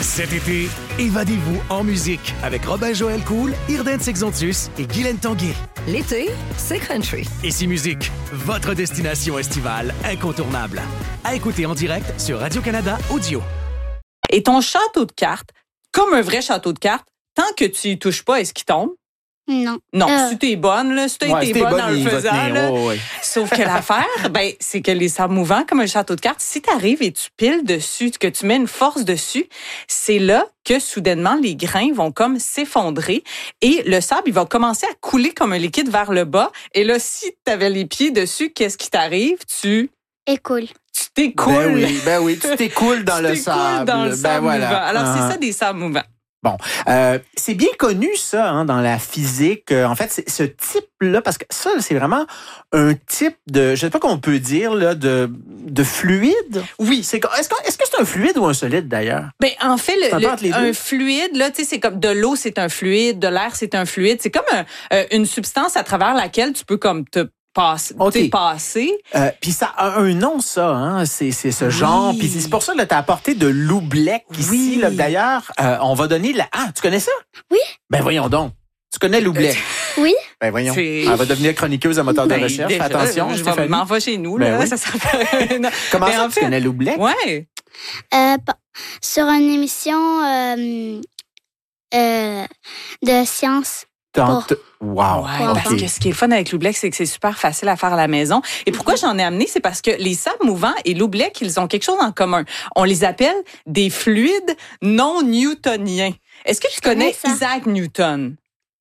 Cet été, évadez-vous en musique avec Robin-Joël Cool, Irden Sexontus et Guylaine Tanguay. L'été, c'est country. Ici Musique, votre destination estivale incontournable. À écouter en direct sur Radio-Canada Audio. Et ton château de cartes, comme un vrai château de cartes, tant que tu y touches pas, est-ce qu'il tombe? Non. Non, si t'es bonne, là, si t'as été bonne dans le faisant, là. Ouais. Sauf que l'affaire, c'est que les sables mouvants, comme un château de cartes, si t'arrives et tu piles dessus, que tu mets une force dessus, c'est là que soudainement, les grains vont comme s'effondrer et le sable, il va commencer à couler comme un liquide vers le bas. Et là, si t'avais les pieds dessus, qu'est-ce qui t'arrive? Tu Écoule. t'écoules. Ben oui, tu t'écoules dans le sable. Dans le sable voilà. mouvant. Alors, c'est ça des sables mouvants. Bon, c'est bien connu ça dans la physique. En fait, c'est ce type-là, parce que ça, c'est vraiment un type de, je sais pas comment on peut dire là, de fluide. Oui. Est-ce que c'est un fluide ou un solide d'ailleurs? Ben en fait, un fluide là, tu sais, c'est comme de l'eau, c'est un fluide, de l'air, c'est un fluide. C'est comme une substance à travers laquelle tu peux comme te passer. Puis ça a un nom, ça, hein? C'est ce genre. Puis c'est pour ça que tu as apporté de l'oubleck ici. Là. D'ailleurs, on va donner la... Ah, tu connais ça? Oui. Ben voyons donc. Tu connais l'oubleck? Oui. Ben voyons. Elle va devenir chroniqueuse à moteur de recherche. Fais attention, je Stéphanie. m'en vais chez nous. Ben là, oui. ça serait... Comment ça, tu connais l'oubleck? Ouais. Sur une émission de science. Wow. Ouais, parce que ce qui est le fun avec l'oubleck, c'est que c'est super facile à faire à la maison. Et pourquoi j'en ai amené, c'est parce que les sables mouvants et l'oubleck, ils ont quelque chose en commun. On les appelle des fluides non newtoniens. Est-ce que tu connais Isaac Newton?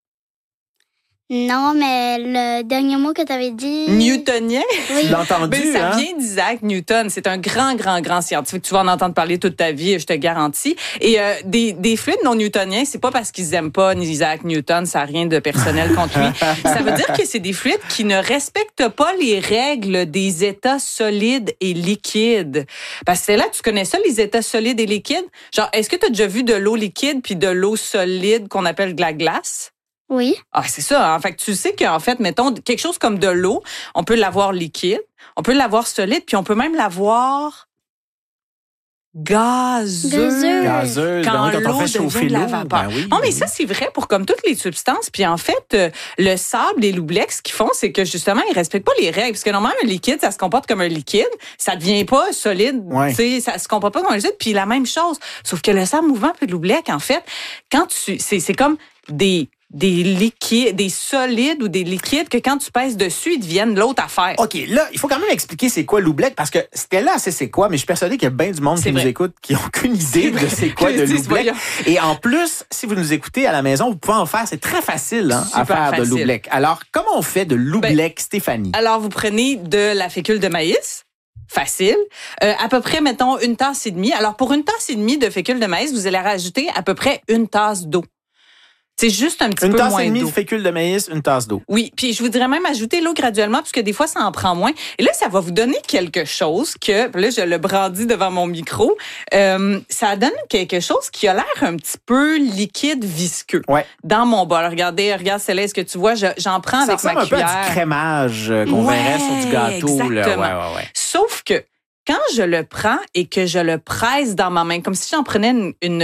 Non, mais le dernier mot que tu avais dit... Newtonien? Oui. Tu l'as entendu, Ben, ça hein? vient d'Isaac Newton. C'est un grand scientifique. Tu vas en entendre parler toute ta vie, je te garantis. Et des fluides non newtoniens, c'est pas parce qu'ils aiment pas Isaac Newton, ça n'a rien de personnel contre lui. Ça veut dire que c'est des fluides qui ne respectent pas les règles des états solides et liquides. Parce que c'est là, tu connais ça, les états solides et liquides? Genre, est-ce que tu as déjà vu de l'eau liquide puis de l'eau solide qu'on appelle de la glace? Oui. Ah, c'est ça. Hein? Fait que tu sais qu'en fait, mettons, quelque chose comme de l'eau, on peut l'avoir liquide, on peut l'avoir solide, puis on peut même l'avoir gazeuse. Quand on fait chauffer l'eau. Ben oui, non, mais ça, c'est vrai pour comme toutes les substances. Puis en fait, le sable et l'oubleck, ce qu'ils font, c'est que justement, ils respectent pas les règles. Parce que normalement, un liquide, ça se comporte comme un liquide. Ça devient pas solide. Tu sais, ça se comporte pas comme un liquide. Puis la même chose. Sauf que le sable mouvant puis l'oubleck, en fait, quand c'est comme des liquides, des solides ou des liquides que quand tu pèses dessus, ils deviennent l'autre affaire. OK, là, il faut quand même expliquer c'est quoi l'oubleck parce que Stella, c'est quoi, mais je suis persuadé qu'il y a bien du monde qui nous écoute qui n'ont aucune idée de c'est quoi de l'oubleck. Et en plus, si vous nous écoutez à la maison, vous pouvez en faire. C'est très facile à faire de l'oubleck. Alors, comment on fait de l'oubleck, Stéphanie? Alors, vous prenez de la fécule de maïs. Facile. À peu près, mettons, 1 tasse et demie. Alors, pour 1 tasse et demie de fécule de maïs, vous allez rajouter à peu près 1 tasse d'eau. C'est juste un petit peu moins d'eau. 1 tasse et demie de fécule de maïs, 1 tasse d'eau. Oui, puis je voudrais même ajouter l'eau graduellement parce que des fois, ça en prend moins. Et là, ça va vous donner quelque chose que, là, je le brandis devant mon micro, ça donne quelque chose qui a l'air un petit peu liquide, visqueux dans mon bol. Regarde celle-là, est-ce que tu vois, j'en prends avec ma cuillère. Ça ressemble un peu à du crémage qu'on verrait sur du gâteau. Exactement. Là. Ouais. Sauf que quand je le prends et que je le presse dans ma main, comme si j'en prenais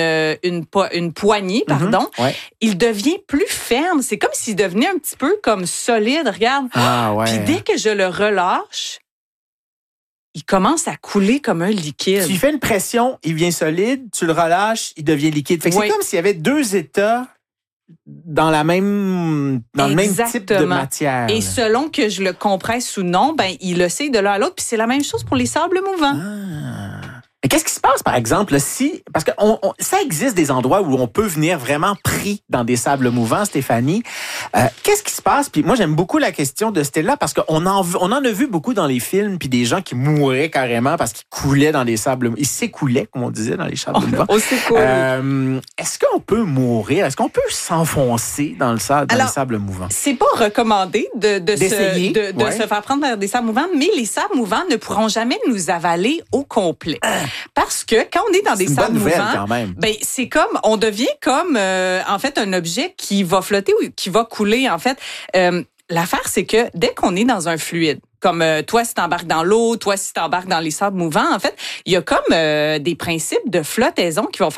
une poignée, il devient plus ferme. C'est comme s'il devenait un petit peu comme solide. Regarde. Puis dès que je le relâche, il commence à couler comme un liquide. Tu fais une pression, il devient solide. Tu le relâches, il devient liquide. Fait que c'est comme s'il y avait 2 états dans le même type de matière. Et selon que je le compresse ou non, il le sait de l'un à l'autre. Puis c'est la même chose pour les sables mouvants. Mais qu'est-ce qui se passe, par exemple, si... Parce que ça existe des endroits où on peut venir vraiment pris dans des sables mouvants, Stéphanie. Qu'est-ce qui se passe? Puis moi, j'aime beaucoup la question de Stella parce qu'on en a vu beaucoup dans les films, puis des gens qui mouraient carrément parce qu'ils coulaient dans les sables... Ils s'écoulaient, comme on disait, dans les sables mouvants. Est-ce qu'on peut mourir? Est-ce qu'on peut s'enfoncer dans les sables mouvants? C'est pas recommandé de se faire prendre par des sables mouvants, mais les sables mouvants ne pourront jamais nous avaler au complet. Parce que quand on est dans des sables mouvants, c'est comme, on devient comme, en fait, un objet qui va flotter ou qui va couler. En fait, l'affaire, c'est que dès qu'on est dans un fluide, comme toi, si t'embarques dans l'eau, toi, si t'embarques dans les sables mouvants, en fait, il y a comme des principes de flottaison qui vont faire